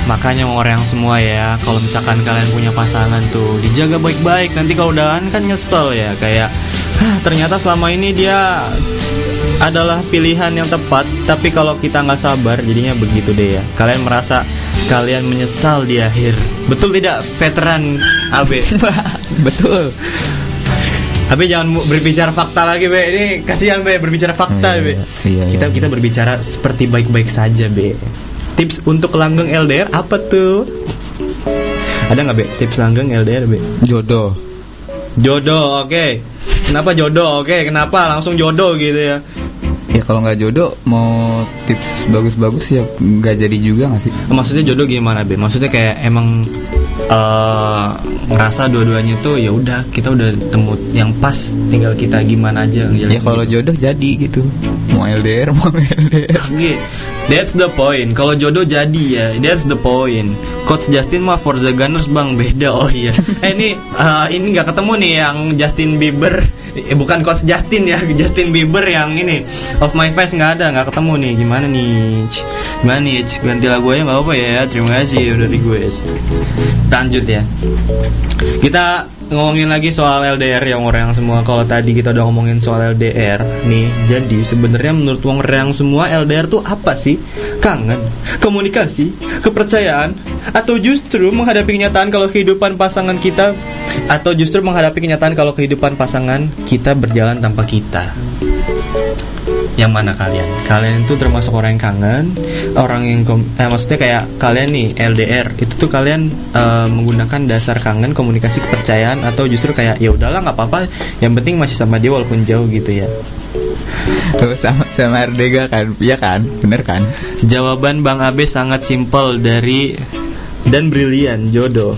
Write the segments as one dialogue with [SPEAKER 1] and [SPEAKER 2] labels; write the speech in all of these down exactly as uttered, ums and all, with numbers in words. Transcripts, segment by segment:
[SPEAKER 1] Makanya orang semua ya, kalau misalkan kalian punya pasangan tuh dijaga baik-baik. Nanti kalau udahan kan nyesel ya, kayak Hah, ternyata selama ini dia adalah pilihan yang tepat, tapi kalau kita nggak sabar jadinya begitu deh ya. Kalian merasa kalian menyesal di akhir. Betul tidak veteran A B?
[SPEAKER 2] Betul.
[SPEAKER 1] Tapi jangan berbicara fakta lagi, Be. Ini kasihan, Be, berbicara fakta,
[SPEAKER 2] iya,
[SPEAKER 1] Be.
[SPEAKER 2] Iya,
[SPEAKER 1] kita
[SPEAKER 2] iya.
[SPEAKER 1] kita berbicara seperti baik-baik saja, Be. Tips untuk langgeng L D R apa tuh? Ada nggak, Be? Tips langgeng L D R, Be?
[SPEAKER 2] Jodoh.
[SPEAKER 1] Jodoh, oke. Okay. Kenapa jodoh? Oke, okay. Kenapa langsung jodoh gitu ya?
[SPEAKER 2] Ya kalau nggak jodoh, mau tips bagus-bagus ya nggak jadi juga nggak sih?
[SPEAKER 1] Maksudnya jodoh gimana, Be? Maksudnya kayak emang uh, ngerasa dua-duanya tuh ya udah kita udah temu yang pas, tinggal kita gimana aja.
[SPEAKER 2] Ya kalau
[SPEAKER 1] gitu.
[SPEAKER 2] jodoh jadi gitu, mau L D R mau L D R.
[SPEAKER 1] Oke, that's the point. Kalau jodoh jadi ya, that's the point. Coach Justin mah for the Gunners bang, beda. Oh iya. Eh ini uh, ini nggak ketemu nih yang Justin Bieber. Eh, bukan Coach Justin ya, Justin Bieber yang ini Of My Face nggak ada, nggak ketemu nih. Gimana nih? Gimana nih? Ganti lagu aja nggak apa ya? Terima kasih udah request. Lanjut ya. Kita ngomongin lagi soal L D R yang orang semua. Kalau tadi kita udah ngomongin soal L D R nih, jadi sebenarnya menurut wong yang semua L D R tuh apa sih? Kangen, komunikasi, kepercayaan, atau justru menghadapi kenyataan kalau kehidupan pasangan kita, atau justru menghadapi kenyataan kalau kehidupan pasangan kita berjalan tanpa kita? Yang mana kalian? Kalian itu termasuk orang yang kangen, orang yang kom- eh, maksudnya kayak kalian nih L D R itu tuh kalian uh, menggunakan dasar kangen, komunikasi, kepercayaan, atau justru kayak ya udahlah nggak apa-apa, yang penting masih sama dia walaupun jauh gitu ya?
[SPEAKER 2] Tuh sama sama Ardega kan, ya kan, bener kan?
[SPEAKER 1] Jawaban Bang Abe sangat simpel dari dan brilian, jodoh.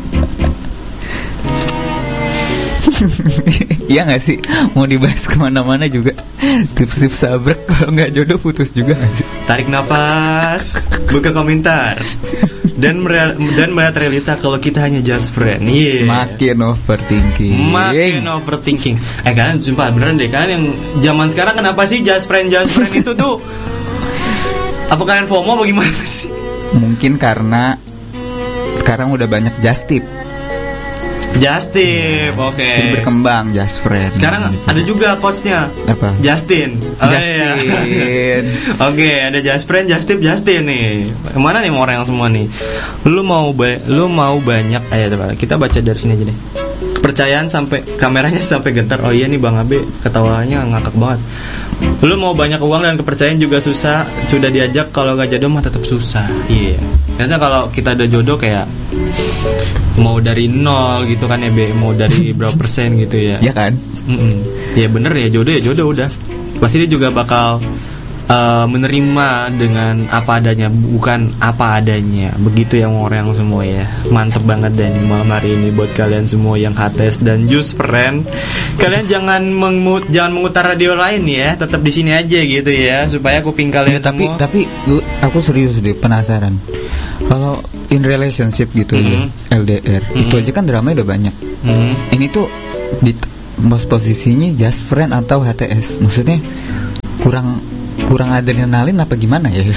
[SPEAKER 2] Iya gak sih? Mau dibahas kemana-mana juga tips-tips sabrek. Kalau gak jodoh putus juga gak sih?
[SPEAKER 1] Tarik nafas, buka komentar, dan mere- dan melihat realita kalau kita hanya just friend. Iya. Yeah.
[SPEAKER 2] Makin overthinking.
[SPEAKER 1] Makin overthinking. Eh kalian sumpah beneran deh, kalian yang zaman sekarang kenapa sih just friend just friend itu tuh? Apa kalian FOMO apa gimana sih?
[SPEAKER 2] Mungkin karena sekarang udah banyak just tip.
[SPEAKER 1] Just tip, oke. Okay.
[SPEAKER 2] Jadi berkembang just friend.
[SPEAKER 1] Sekarang gitu. Ada juga coachnya.
[SPEAKER 2] Apa?
[SPEAKER 1] Justin. Oh,
[SPEAKER 2] Justin.
[SPEAKER 1] Iya. Oke, okay, ada just friend, just tip, Justin nih. Kemana nih orang yang semua nih? Lu mau ba- lu mau banyak? Ayo coba kita baca dari sini aja deh. Kepercayaan sampai kameranya sampai getar. Oh iya nih Bang Abe ketawanya ngakak banget. Lu mau banyak uang dan kepercayaan juga susah. Sudah diajak kalau gak jodoh mah tetap susah. Iya. Yeah. Karena kalau kita ada jodoh kayak mau dari nol gitu kan ya, Be, mau dari berapa persen gitu ya.
[SPEAKER 2] Iya kan?
[SPEAKER 1] Mm-mm. Ya bener ya, jodoh ya jodoh udah. Pasti dia juga bakal uh, menerima dengan apa adanya, bukan apa adanya. Begitu yang orang semua ya. Mantep banget dan malam hari ini buat kalian semua yang H T S dan Just Friend. Kalian jangan mengut jangan memutar radio lain ya, tetap di sini aja gitu ya, supaya kuping kalian
[SPEAKER 2] ya, tapi,
[SPEAKER 1] semua.
[SPEAKER 2] Tapi tapi aku serius deh, penasaran. Kalau in relationship gitu mm-hmm. ya, L D R mm-hmm. itu aja kan dramanya udah banyak. Mm-hmm. Ini tuh di pos posisinya just friend atau H T S, maksudnya kurang kurang adrenalin apa gimana ya?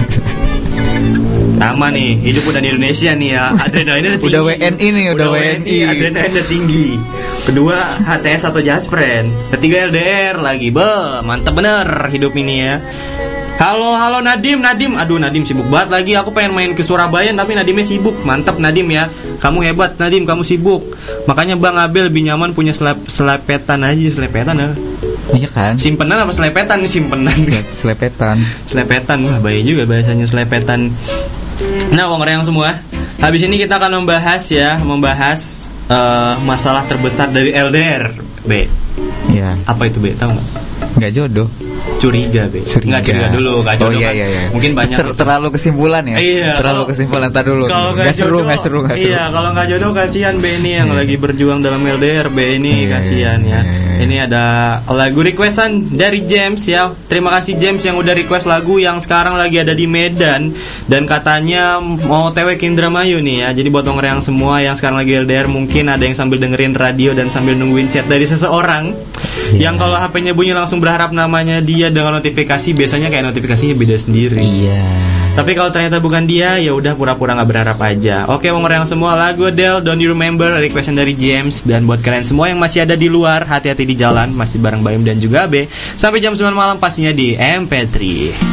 [SPEAKER 1] Sama nih, hidup udah di Indonesia nih ya, adrenalinnya udah tinggi.
[SPEAKER 2] Udah W N I nih, udah, udah W N I,
[SPEAKER 1] adrenalinnya udah tinggi. Kedua H T S atau just friend. Ketiga L D R lagi, be, mantep bener hidup ini ya. Halo, halo Nadim, Nadim. Aduh, Nadim sibuk banget lagi. Aku pengen main ke Surabaya tapi Nadimnya sibuk. Mantap Nadim ya. Kamu hebat Nadim, kamu sibuk. Makanya Bang Abel lebih nyaman punya selep, selepetan aja, selepetan ya.
[SPEAKER 2] Iya kan?
[SPEAKER 1] Simpenan apa selepetan nih, simpenan?
[SPEAKER 2] Selepetan.
[SPEAKER 1] Selepetan. Wah, bahaya juga bahasanya selepetan. Nah, orang yang semua, habis ini kita akan membahas ya, membahas uh, masalah terbesar dari L D R, B.
[SPEAKER 2] Iya.
[SPEAKER 1] Apa itu, B? Tahu enggak?
[SPEAKER 2] Enggak jodoh.
[SPEAKER 1] Curiga, Be.
[SPEAKER 2] Curiga.
[SPEAKER 1] Nggak curiga dulu, nggak jodoh.
[SPEAKER 2] Oh iya,
[SPEAKER 1] kan.
[SPEAKER 2] iya, iya.
[SPEAKER 1] Mungkin banyak.
[SPEAKER 2] Ter- terlalu kesimpulan ya.
[SPEAKER 1] Iya.
[SPEAKER 2] Terlalu
[SPEAKER 1] Kalau,
[SPEAKER 2] kesimpulan tar dulu.
[SPEAKER 1] Kalau
[SPEAKER 2] nggak seru, nggak seru, nggak seru.
[SPEAKER 1] Iya, kalau nggak jodoh kasihan Be ini yang
[SPEAKER 2] iya.
[SPEAKER 1] lagi berjuang dalam L D R, Be ini
[SPEAKER 2] iya,
[SPEAKER 1] kasihan
[SPEAKER 2] iya,
[SPEAKER 1] ya.
[SPEAKER 2] iya, iya.
[SPEAKER 1] Ini ada lagu requestan dari James ya. Terima kasih James yang udah request lagu yang sekarang lagi ada di Medan dan katanya mau T W ke Indramayu nih ya. Jadi buat orang yang semua yang sekarang lagi L D R, mungkin ada yang sambil dengerin radio dan sambil nungguin chat dari seseorang iya. yang kalau H P-nya bunyi langsung berharap namanya dia dengan notifikasi, biasanya kayak notifikasinya beda sendiri.
[SPEAKER 2] Iya.
[SPEAKER 1] Tapi kalau ternyata bukan dia, ya udah pura-pura nggak berharap aja. Oke, umur yang semua, lagu Adele Don't You Remember, requestan dari James. Dan buat kalian semua yang masih ada di luar, hati-hati di jalan, masih bareng Bayum dan juga Abe. Sampai jam sembilan malam pastinya di M P tiga.